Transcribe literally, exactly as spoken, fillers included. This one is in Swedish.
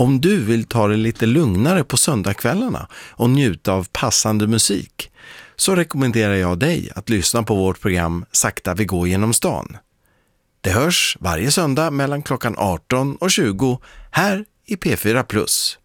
Om du vill ta det lite lugnare på söndagskvällarna och njuta av passande musik, så rekommenderar jag dig att lyssna på vårt program Sakta vi går genom stan. Det hörs varje söndag mellan klockan arton och tjugo här i P fyra plus.